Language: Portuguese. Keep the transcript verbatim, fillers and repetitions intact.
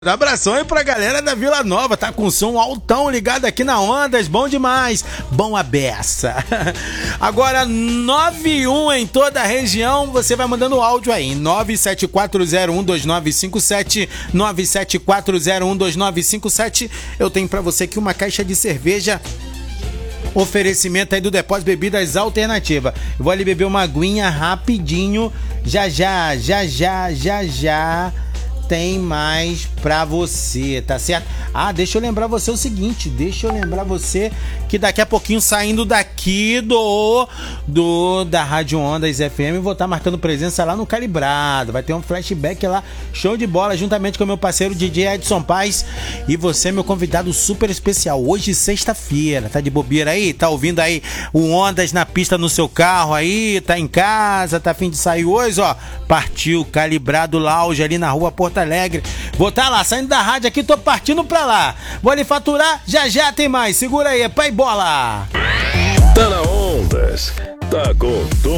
Abração aí pra galera da Vila Nova, tá com som altão ligado aqui na Ondas, bom demais, bom a beça. Agora nove e um em toda a região, você vai mandando áudio aí, nove sete quatro zero um dois nove cinco sete, nove sete quatro zero um dois nove cinco sete. Eu tenho pra você aqui uma caixa de cerveja, oferecimento aí do Depósito Bebidas Alternativa. Eu vou ali beber uma aguinha rapidinho, já já, já já, já já tem mais pra você, tá certo? Ah, deixa eu lembrar você o seguinte, deixa eu lembrar você que daqui a pouquinho, saindo daqui do, do da Rádio Ondas F M, vou estar marcando presença lá no Calibrado, vai ter um flashback lá, show de bola, juntamente com o meu parceiro D J Edson Paz e você, meu convidado super especial, hoje sexta-feira, tá de bobeira aí? Tá ouvindo aí o Ondas na pista no seu carro aí, tá em casa, tá a fim de sair hoje, ó, partiu Calibrado Lounge ali na rua Porto Alegre. Vou estar lá, saindo da rádio aqui, tô partindo pra lá. Vou ali faturar, já já tem mais. Segura aí, é pai bola. Tá na Ondas, tá com tudo.